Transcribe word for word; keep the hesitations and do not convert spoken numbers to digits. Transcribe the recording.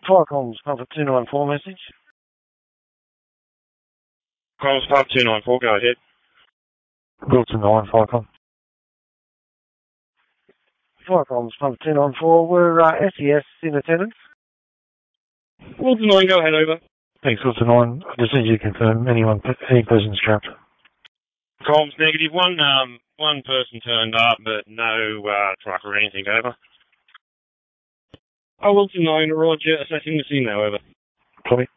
Fire comms, Papa two nine four message. Comms Papa two nine four, go ahead. Wilton nine, Firecom. Firecom's Papa two nine four, we're uh, S E S in attendance. Wilton nine, go ahead, over. Thanks, Wilton nine. I just need you to confirm anyone, any person's trapped. Comms negative one, um, one person turned up, but no uh, truck or anything, over. Oh, Wilton nine, Roger, assessing the scene now, over. Copy.